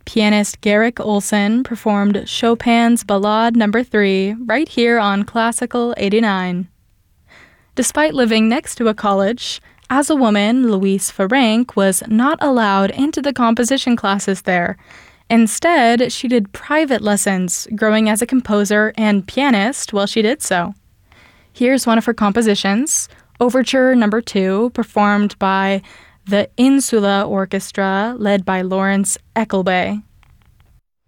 pianist Garrick Olson performed Chopin's Ballade No. 3 right here on Classical 89. Despite living next to a college, as a woman, Louise Ferenc was not allowed into the composition classes there. Instead, she did private lessons, growing as a composer and pianist while she did so. Here's one of her compositions, Overture No. 2, performed by the Insula Orchestra, led by Lawrence Eckelbey.